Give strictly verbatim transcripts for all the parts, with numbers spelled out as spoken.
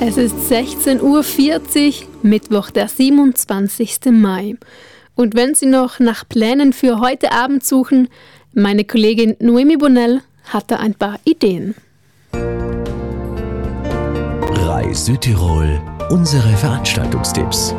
Es ist sechzehn Uhr vierzig, Mittwoch, der siebenundzwanzigsten Mai. Und wenn Sie noch nach Plänen für heute Abend suchen, meine Kollegin Noemi Bonnell hat da ein paar Ideen. Rai Südtirol, unsere Veranstaltungstipps.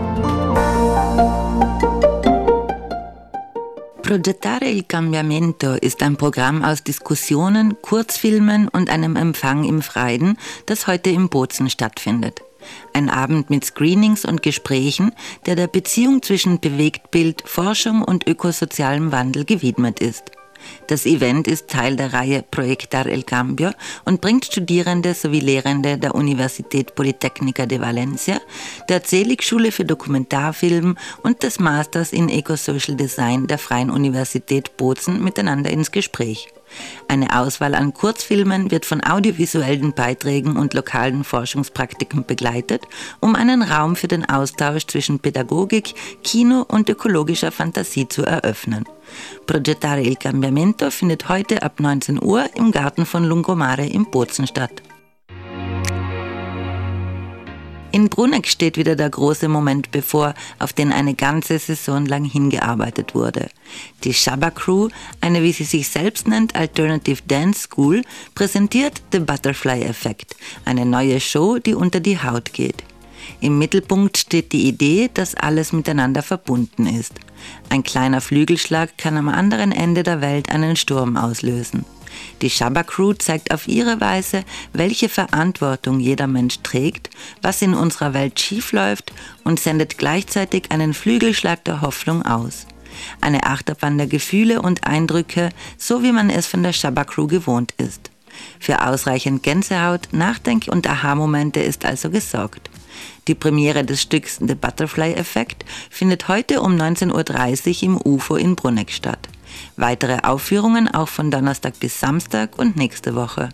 Progettare il Cambiamento ist ein Programm aus Diskussionen, Kurzfilmen und einem Empfang im Freien, das heute in Bozen stattfindet. Ein Abend mit Screenings und Gesprächen, der der Beziehung zwischen Bewegtbild, Forschung und ökosozialem Wandel gewidmet ist. Das Event ist Teil der Reihe Proyectar el Cambio und bringt Studierende sowie Lehrende der Universität Politécnica de Valencia, der Zelig-Schule für Dokumentarfilm und des Masters in Eco-Social Design der Freien Universität Bozen miteinander ins Gespräch. Eine Auswahl an Kurzfilmen wird von audiovisuellen Beiträgen und lokalen Forschungspraktiken begleitet, um einen Raum für den Austausch zwischen Pädagogik, Kino und ökologischer Fantasie zu eröffnen. Progettare il Cambiamento findet heute ab neunzehn Uhr im Garten von Lungomare in Bozen statt. In Bruneck steht wieder der große Moment bevor, auf den eine ganze Saison lang hingearbeitet wurde. Die Shabba Crew, eine wie sie sich selbst nennt Alternative Dance School, präsentiert The Butterfly Effect, eine neue Show, die unter die Haut geht. Im Mittelpunkt steht die Idee, dass alles miteinander verbunden ist. Ein kleiner Flügelschlag kann am anderen Ende der Welt einen Sturm auslösen. Die Shabba Crew zeigt auf ihre Weise, welche Verantwortung jeder Mensch trägt, was in unserer Welt schiefläuft und sendet gleichzeitig einen Flügelschlag der Hoffnung aus. Eine Achterbahn der Gefühle und Eindrücke, so wie man es von der Shabba Crew gewohnt ist. Für ausreichend Gänsehaut, Nachdenk- und Aha-Momente ist also gesorgt. Die Premiere des Stücks The Butterfly Effect findet heute um neunzehn Uhr dreißig im U F O in Bruneck statt. Weitere Aufführungen auch von Donnerstag bis Samstag und nächste Woche.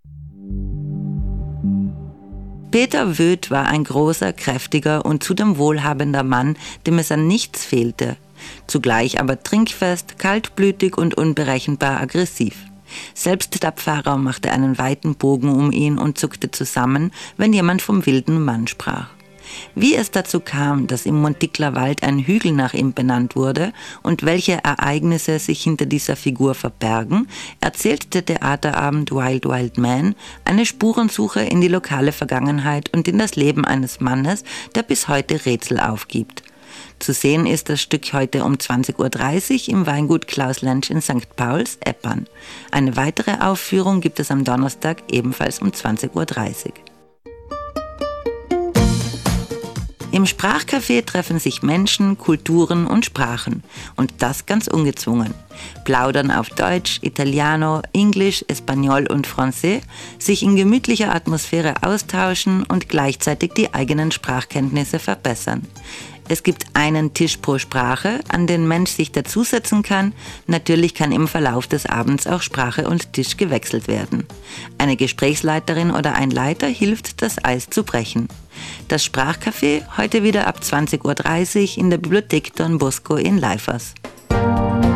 Peter Wöth war ein großer, kräftiger und zudem wohlhabender Mann, dem es an nichts fehlte. Zugleich aber trinkfest, kaltblütig und unberechenbar aggressiv. Selbst der Pfarrer machte einen weiten Bogen um ihn und zuckte zusammen, wenn jemand vom wilden Mann sprach. Wie es dazu kam, dass im Montikler Wald ein Hügel nach ihm benannt wurde und welche Ereignisse sich hinter dieser Figur verbergen, erzählt der Theaterabend Wild Wild Man eine Spurensuche in die lokale Vergangenheit und in das Leben eines Mannes, der bis heute Rätsel aufgibt. Zu sehen ist das Stück heute um zwanzig Uhr dreißig im Weingut Klaus Lentsch in Sankt Pauls, Eppern. Eine weitere Aufführung gibt es am Donnerstag ebenfalls um zwanzig Uhr dreißig. Im Sprachcafé treffen sich Menschen, Kulturen und Sprachen. Und das ganz ungezwungen. Plaudern auf Deutsch, Italiano, Englisch, Espanol und Français, sich in gemütlicher Atmosphäre austauschen und gleichzeitig die eigenen Sprachkenntnisse verbessern. Es gibt einen Tisch pro Sprache, an den Mensch sich dazusetzen kann. Natürlich kann im Verlauf des Abends auch Sprache und Tisch gewechselt werden. Eine Gesprächsleiterin oder ein Leiter hilft, das Eis zu brechen. Das Sprachcafé heute wieder ab zwanzig Uhr dreißig in der Bibliothek Don Bosco in Leifers.